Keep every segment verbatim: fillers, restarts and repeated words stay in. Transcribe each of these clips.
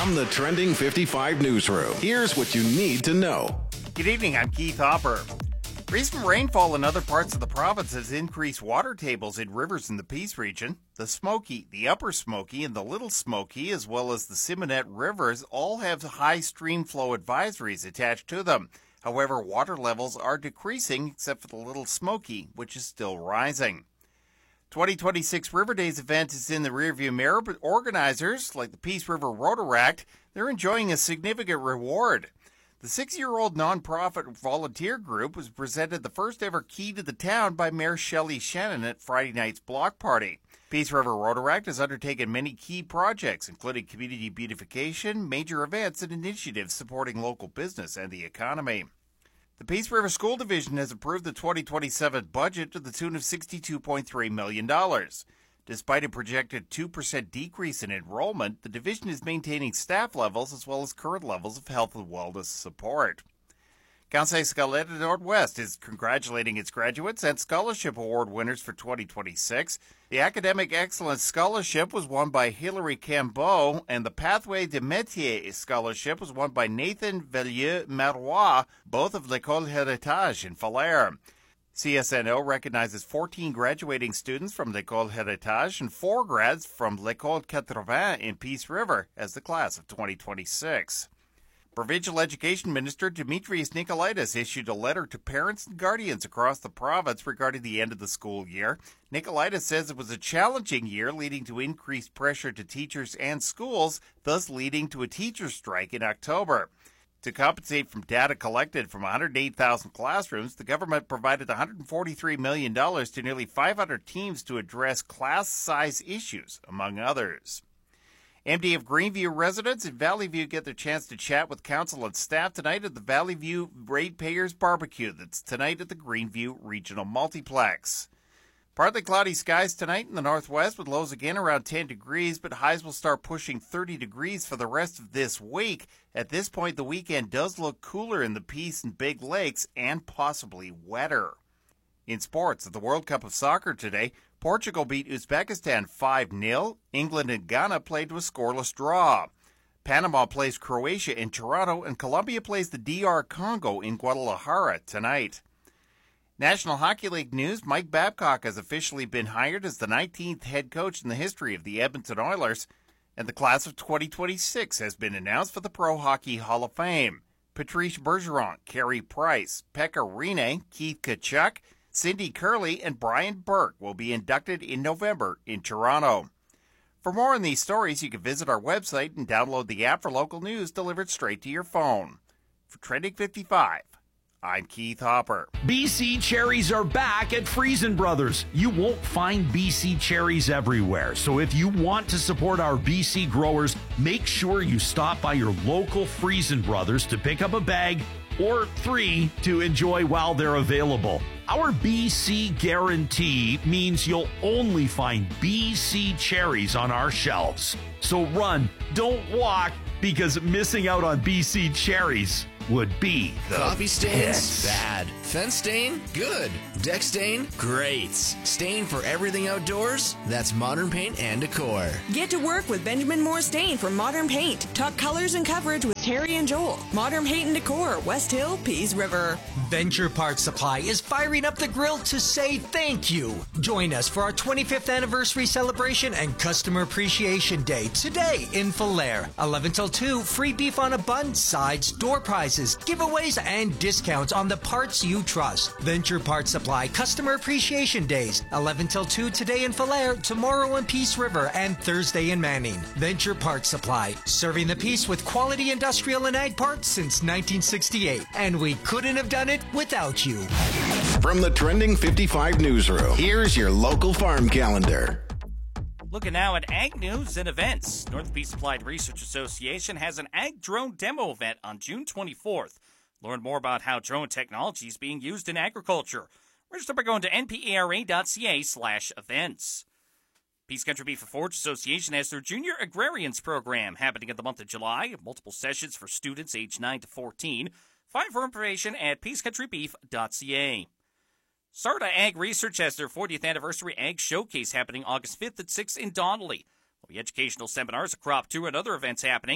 From the Trending fifty-five newsroom, here's what you need to know. Good evening, I'm Keith Hopper. Recent rainfall in other parts of the province has increased water tables in rivers in the Peace region. The Smoky, the Upper Smoky, and the Little Smoky, as well as the Simonet rivers, all have high stream flow advisories attached to them. However, water levels are decreasing except for the Little Smoky, which is still rising. twenty twenty-six River Days event is in the rearview mirror, but organizers, like the Peace River Rotaract, they're enjoying a significant reward. The six-year-old nonprofit volunteer group was presented the first-ever key to the town by Mayor Shelley Shannon at Friday night's block party. Peace River Rotaract has undertaken many key projects, including community beautification, major events, and initiatives supporting local business and the economy. The Peace River School Division has approved the twenty twenty-seven budget to the tune of sixty-two point three million dollars. Despite a projected two percent decrease in enrollment, the division is maintaining staff levels as well as current levels of health and wellness support. Conseil Scaletta Northwest is congratulating its graduates and scholarship award winners for twenty twenty-six. The Academic Excellence Scholarship was won by Hilary Cambeau, and the Pathway de Métier Scholarship was won by Nathan Vellieux-Marois, both of l'École Héritage in Falher. C S N O recognizes fourteen graduating students from l'École Héritage and four grads from l'École eighty in Peace River as the class of twenty twenty-six. Provincial Education Minister Demetrius Nicolaitis issued a letter to parents and guardians across the province regarding the end of the school year. Nicolaitis says it was a challenging year, leading to increased pressure to teachers and schools, thus leading to a teacher's strike in October. To compensate from data collected from one hundred eight thousand classrooms, the government provided one hundred forty-three million dollars to nearly five hundred teams to address class size issues, among others. M D of Greenview residents in Valley View get their chance to chat with council and staff tonight at the Valley View Ratepayers Barbecue. That's tonight at the Greenview Regional Multiplex. Partly cloudy skies tonight in the northwest with lows again around ten degrees, but highs will start pushing thirty degrees for the rest of this week. At this point, the weekend does look cooler in the Peace and Big Lakes and possibly wetter. In sports, at the World Cup of Soccer today, Portugal beat Uzbekistan five nil. England and Ghana played to a scoreless draw. Panama plays Croatia in Toronto, and Colombia plays the D R Congo in Guadalajara tonight. National Hockey League news, Mike Babcock has officially been hired as the nineteenth head coach in the history of the Edmonton Oilers, and the class of twenty twenty-six has been announced for the Pro Hockey Hall of Fame. Patrice Bergeron, Carey Price, Pekka Rinne, Keith Tkachuk, Cindy Curley, and Brian Burke will be inducted in November in Toronto. For more on these stories, you can visit our website and download the app for local news delivered straight to your phone. For Trending fifty-five, I'm Keith Hopper. B C cherries are back at Friesen Brothers. You won't find B C cherries everywhere, so if you want to support our B C growers, make sure you stop by your local Friesen Brothers to pick up a bag or three to enjoy while they're available. Our B C guarantee means you'll only find B C cherries on our shelves. So run, don't walk, because missing out on B C cherries would be the coffee stains, pits. bad. Fence stain, good. Deck stain, great. Stain for everything outdoors? That's Modern Paint and Decor. Get to work with Benjamin Moore Stain from Modern Paint. Talk colors and coverage with Terry and Joel. Modern Paint and Decor, West Hill, Peace River. Venture Parts Supply is firing up the grill to say thank you. Join us for our twenty-fifth anniversary celebration and Customer Appreciation Day today in Falher. eleven till two, free beef on a bun, sides, door prizes, giveaways, and discounts on the parts you trust. Venture Parts Supply Customer Appreciation Days, eleven till two today in Falher, tomorrow in Peace River, and Thursday in Manning. Venture Parts Supply, serving the Peace with quality industrial and ag parts since nineteen sixty-eight. And we couldn't have done it without you. From the Trending fifty-five newsroom, here's your local farm calendar. Looking now at ag news and events. North Peace Applied Research Association has an ag drone demo event on June twenty-fourth. Learn more about how drone technology is being used in agriculture. Register by going to npara.ca slash events. Peace Country Beef and Forage Association has their Junior Agrarians program happening in the month of July. Multiple sessions for students aged nine to fourteen. Find more information at peace country beef dot c a. Sarda Ag Research has their fortieth anniversary Ag Showcase happening August fifth at six in Donnelly. There'll be educational seminars, a crop tour, and other events happening.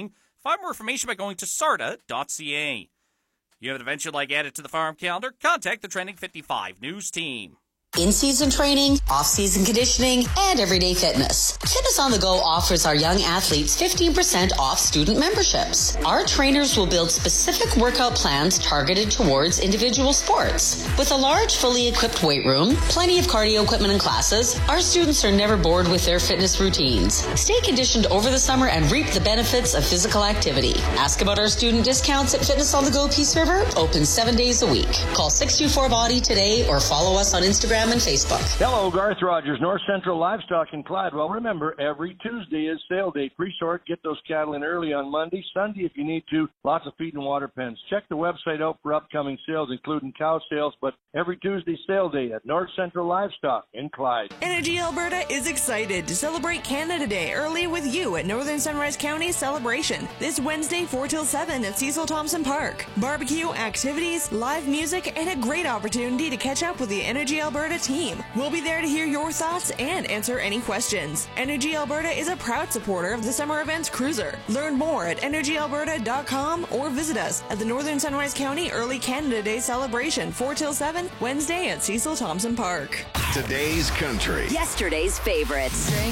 Find more information by going to sarda dot c a. You have an event you'd like added to the farm calendar? Contact the Trending fifty-five News team. In-season training, off-season conditioning, and everyday fitness. Fitness on the Go offers our young athletes fifteen percent off student memberships. Our trainers will build specific workout plans targeted towards individual sports. With a large, fully equipped weight room, plenty of cardio equipment and classes, our students are never bored with their fitness routines. Stay conditioned over the summer and reap the benefits of physical activity. Ask about our student discounts at Fitness on the Go Peace River, open seven days a week. Call six two four body today or follow us on Instagram and Facebook. Hello, Garth Rogers, North Central Livestock in Clyde. Well, remember, every Tuesday is sale day. Pre-sort, get those cattle in early on Monday. Sunday, if you need to, lots of feed and water pens. Check the website out for upcoming sales, including cow sales, but every Tuesday sale day at North Central Livestock in Clyde. Energy Alberta is excited to celebrate Canada Day early with you at Northern Sunrise County Celebration this Wednesday four till seven at Cecil Thompson Park. Barbecue, activities, live music, and a great opportunity to catch up with the Energy Alberta team. We'll be there to hear your thoughts and answer any questions. Energy Alberta is a proud supporter of the Summer Events Cruiser. Learn more at energy alberta dot com or visit us at the Northern Sunrise County Early Canada Day Celebration four till seven Wednesday at Cecil Thompson Park. Today's country. Yesterday's favorites.